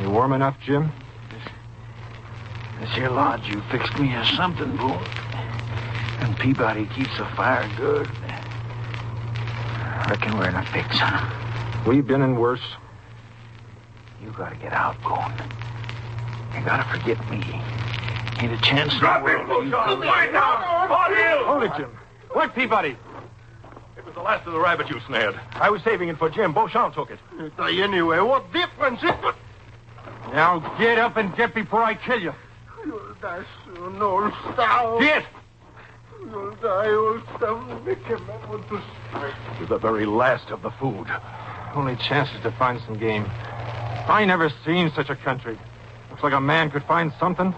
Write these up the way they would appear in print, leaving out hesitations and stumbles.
You warm enough, Jim? This here lodge you fixed me as something, Boone. And Peabody keeps the fire good. I reckon we're in a fix, huh? We've been in worse. You gotta get out, Boone. You gotta forget me. Ain't a chance in the Drop world. it, Beauchamp! Right now! Hold it, Jim. What, Peabody? It was the last of the rabbit you snared. I was saving it for Jim. Beauchamp took it. Anyway, what difference it would... Now get up and get before I kill you. You'll die soon, old stout. Get! You'll die, old stout. Make a man want to strike. It was the very last of the food. Only chance is to find some game. I never seen such a country. Looks like a man could find something.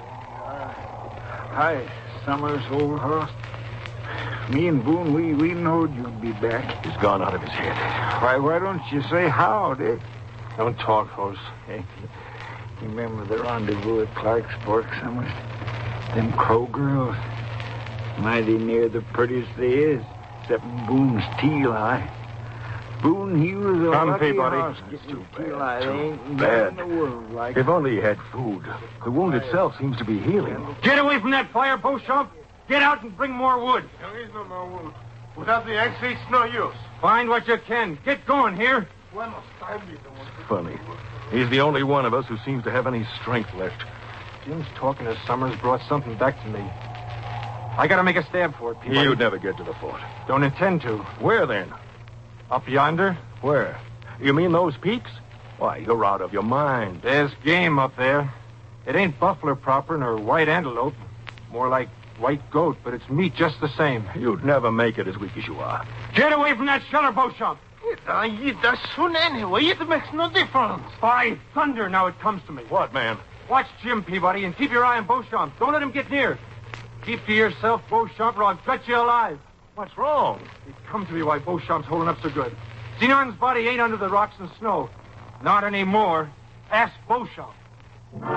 Hi, Summers, old horse. Me and Boone, we knowed you'd be back. He's gone out of his head. Why don't you say howdy? Don't talk, Hose. Hey, you remember the rendezvous at Clark's Fork, Summers? Them Crow girls. Mighty near the prettiest they is, except Boone's teal eye. Boone, he was a Come, lucky Peabody. horse It's getting too teal bad, eye. too There ain't bad. nothing in the world like If only he had food. The wound itself seems to be healing. Get away from that fire, Beauchamp. Get out and bring more wood. There is no more wood. Without the axe, it's no use. Find what you can. Get going here. When must I be the one? Funny. He's the only one of us who seems to have any strength left. Jim's talking to Summers brought something back to me. I gotta make a stab for it, Peabody. You'd never get to the fort. Don't intend to. Where then? Up yonder, Where? You mean those peaks? Why, you're out of your mind. there's game up there. It ain't buffalo proper nor white antelope. More like white goat, but it's meat just the same. You'd never make it as weak as you are. Get away from that shelter, Beauchamp. I eat that soon anyway. It makes no difference. By thunder, now it comes to me. What, man? Watch Jim, Peabody, and keep your eye on Beauchamp. Don't let him get near. Keep to yourself, Beauchamp, or I'll gut you alive. What's wrong? It come to me why Beauchamp's holding up so good. Sinarn's body ain't under the rocks and snow. Not anymore. Ask Beauchamp.